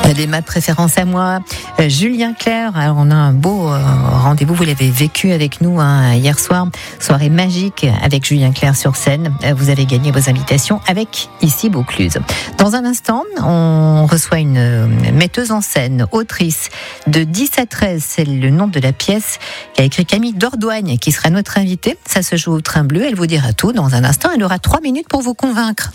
Des ma préférence à moi, Julien Clerc. Alors on a un beau rendez-vous, vous l'avez vécu avec nous hier soir, soirée magique avec Julien Clerc sur scène. Vous avez gagné vos invitations avec Ici Vaucluse. Dans un instant, on reçoit une metteuse en scène, autrice de 10 à 13, c'est le nom de la pièce qu'a écrit Camille Dordoigne, qui sera notre invitée. Ça se joue au Train Bleu, elle vous dira tout dans un instant, elle aura 3 minutes pour vous convaincre.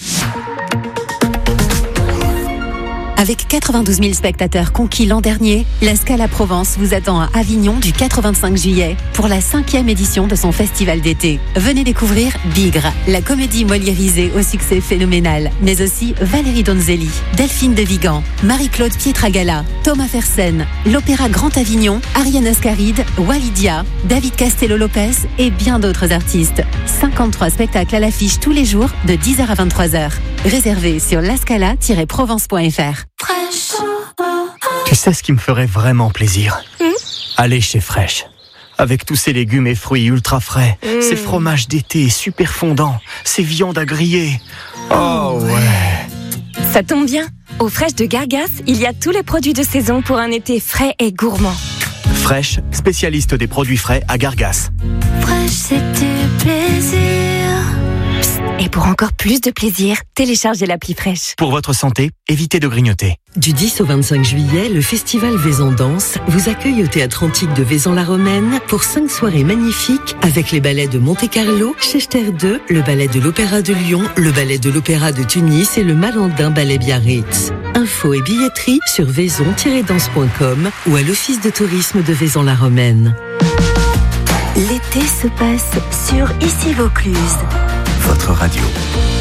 Avec 92 000 spectateurs conquis l'an dernier, la Scala Provence vous attend à Avignon du 4 au 25 juillet pour la 5e édition de son festival d'été. Venez découvrir Bigre, la comédie moliérisée au succès phénoménal, mais aussi Valérie Donzelli, Delphine de Vigan, Marie-Claude Pietragala, Thomas Fersen, l'Opéra Grand Avignon, Ariane Ascaride, Walidia, David Castello-Lopez et bien d'autres artistes. 53 spectacles à l'affiche tous les jours de 10h à 23h. Réservé sur lascala-provence.fr. Tu sais ce qui me ferait vraiment plaisir ? Aller chez Fresh. Avec tous ces légumes et fruits ultra frais, ces fromages d'été super fondants, ces viandes à griller. Oh ouais. Ça tombe bien. Au Fresh de Gargas, il y a tous les produits de saison pour un été frais et gourmand. Fresh, spécialiste des produits frais à Gargas. Fresh, c'est du plaisir. Et pour encore plus de plaisir, téléchargez l'appli Fresh. Pour votre santé, évitez de grignoter. Du 10 au 25 juillet, le festival Vaison Danse vous accueille au Théâtre Antique de Vaison-la-Romaine pour 5 soirées magnifiques avec les ballets de Monte-Carlo, Schechter II, le ballet de l'Opéra de Lyon, le ballet de l'Opéra de Tunis et le Malandin Ballet Biarritz. Infos et billetterie sur vaison-danse.com ou à l'Office de tourisme de Vaison-la-Romaine. L'été se passe sur Ici Vaucluse. Votre radio.